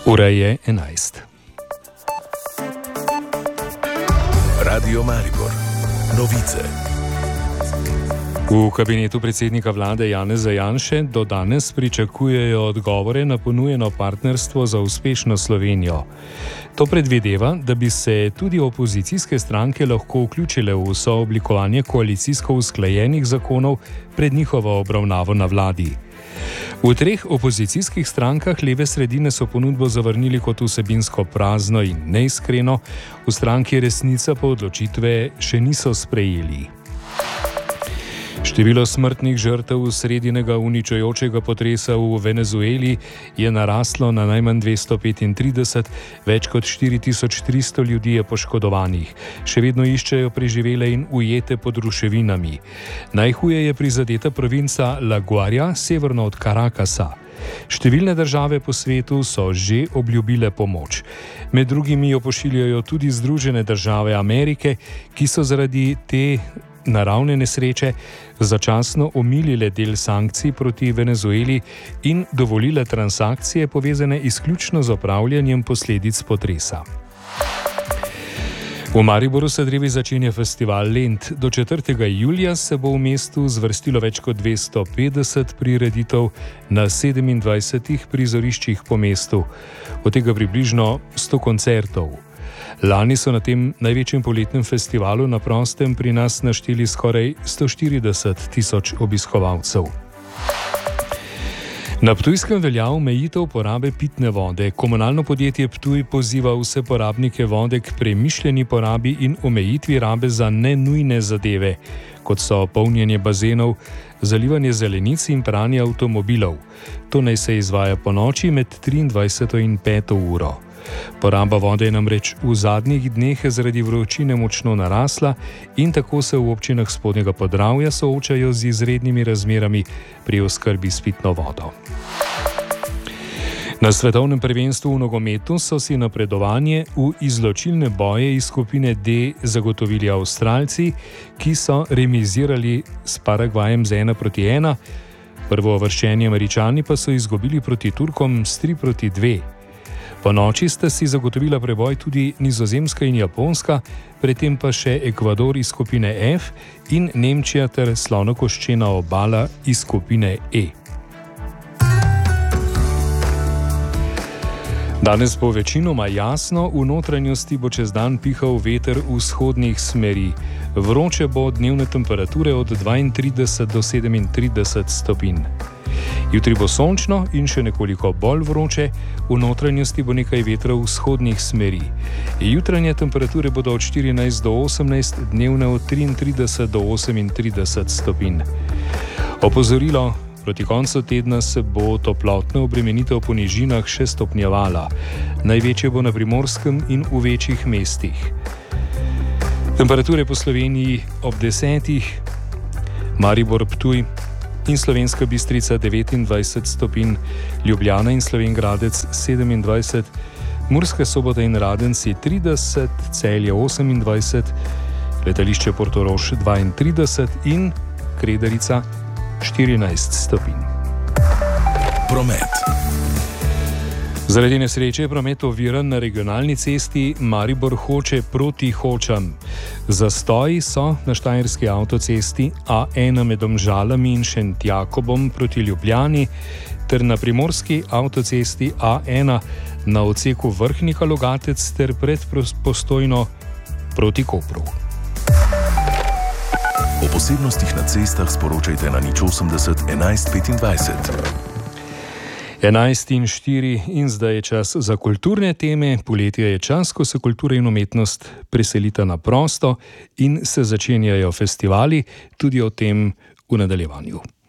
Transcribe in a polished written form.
Ura je 11. Radio Maribor. Novice. V kabinetu predsednika vlade Janeza Janše do danes pričakujejo odgovore na ponujeno partnerstvo za uspešno Slovenijo. To predvideva, da bi se tudi opozicijske stranke lahko vključile v sooblikovanje koalicijsko usklajenih zakonov pred njihovo obravnavo na vladi. V treh opozicijskih strankah leve sredine so ponudbo zavrnili kot vsebinsko prazno in neiskreno, v stranki Resnica pa odločitve še niso sprejeli. Število smrtnih žrtev sredinega uničujočega potresa v Venezueli je naraslo na najmanj 235, več kot 4300 ljudi je poškodovanih. Še vedno iščejo preživele in ujete pod ruševinami. Najhuje je prizadeta provinca La Guaira, severno od Caracasa. Številne države po svetu so že obljubile pomoč. Med drugimi jo pošiljajo tudi Združene države Amerike, ki so zaradi te naravne nesreče začasno omilile del sankcij proti Venezueli in dovolile transakcije povezane izključno z opravljanjem posledic potresa. V Mariboru se drevi začenja festival Lent. Do 4. julija se bo v mestu zvrstilo več kot 250 prireditev na 27 prizoriščih po mestu, od tega približno 100 koncertov. Lani so na tem največjem poletnem festivalu na prostem pri nas našteli skoraj 140 tisoč obiskovalcev. Na Ptujskem velja omejitev porabe pitne vode. Komunalno podjetje Ptuj poziva vse porabnike vode k premišljeni porabi in omejitvi rabe za nenujne zadeve, kot so polnjenje bazenov, zalivanje zelenic in pranje avtomobilov. To naj se izvaja ponoči med 23. in 5. uro. Poraba vode je namreč v zadnjih dneh zaradi vročine močno narasla in tako se v občinah Spodnjega Podravja soočajo z izrednimi razmerami pri oskrbi s pitno vodo. Na svetovnem prvenstvu v nogometu so si napredovanje v izločilne boje iz skupine D zagotovili Avstralci, ki so remizirali s Paragvajem z 1-1, prvouvrščeni Američani pa so izgubili proti Turkom s 3-2. Po noči sta si zagotovila preboj tudi Nizozemska in Japonska, predtem pa še Ekvador iz skupine F in Nemčija ter Slonokoščena obala iz skupine E. Danes bo večinoma jasno, v notranjosti bo čez dan pihal veter vzhodnih smeri. Vroče bo dnevne temperature od 32 do 37 stopinj. Jutri bo sončno in še nekoliko bolj vroče, v notranjosti bo nekaj vetra vzhodnih smeri. Jutranje temperature bodo od 14 do 18, dnevne od 33 do 38 stopinj. Opozorilo: proti koncu tedna se bo toplotna obremenitev po nižinah še stopnjevala. Največje bo na Primorskem in v večjih mestih. Temperature po Sloveniji ob 10, Maribor, Ptuj in Slovenska Bistrica 29 stopinj, Ljubljana in Slovenj Gradec 27, Murska Sobota in Radenci 30, Celje 28, letališče Portorož 32 in Kredarica 14 stopinj. Promet. Zaradi nesreče je promet oviran na regionalni cesti Maribor Hoče proti Hočam. Zastoji so na štajerski avtocesti A1 med Domžalami in Šentjakobom proti Ljubljani ter na primorski avtocesti A1 na odseku Vrhnika-Logatec ter pred Postojno proti Kopru. O posebnostih na cestah sporočajte na 080 11 25. 11:04 in zdaj je čas za kulturne teme. Poletje je čas, ko se kultura in umetnost preselita na prosto in se začenjajo festivali, tudi o tem v nadaljevanju.